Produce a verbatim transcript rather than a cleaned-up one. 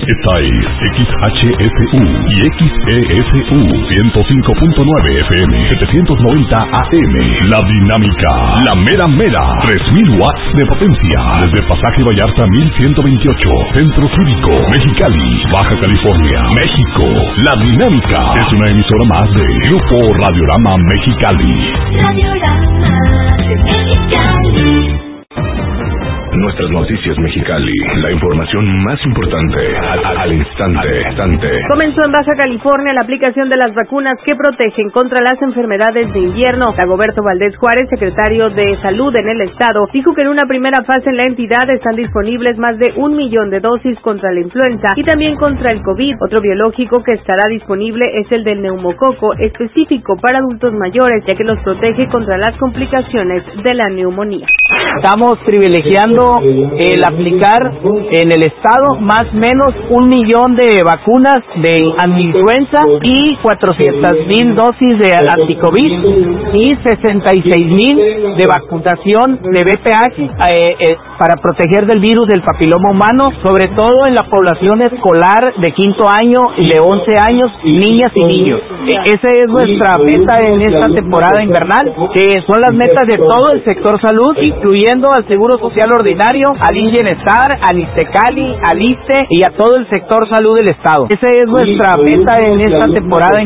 Esta es X H S U y X E S U ciento cinco punto nueve F M, setecientos noventa A M. La Dinámica, la mera mera, tres mil watts de potencia. Desde Pasaje Vallarta mil ciento veintiocho, Centro Cívico, Mexicali, Baja California, México. La Dinámica es una emisora más de Grupo Radiorama Mexicali. Radiorama Mexicali. Nuestras noticias Mexicali, la información más importante al, al instante, instante. Comenzó en Baja California la aplicación de las vacunas que protegen contra las enfermedades de invierno. Dagoberto Valdés Juárez, secretario de Salud en el estado, dijo que en una primera fase en la entidad están disponibles más de un millón de dosis contra la influenza y también contra el COVID. Otro biológico que estará disponible es el del neumococo, específico para adultos mayores, ya que los protege contra las complicaciones de la neumonía. Estamos privilegiando el aplicar en el estado más o menos un millón de vacunas de antiinfluenza y cuatrocientas mil dosis de anticovid y sesenta y seis mil de vacunación de V P H eh, eh, para proteger del virus del papiloma humano, sobre todo en la población escolar de quinto año y de once años, niñas y niños. Esa es nuestra meta en esta temporada invernal, que son las metas de todo el sector salud, incluyendo al Seguro Social Ordinario, al I N Bienestar, al ISTECALI, al ISSSTE y a todo el sector salud del estado. Esa es nuestra meta en esta temporada.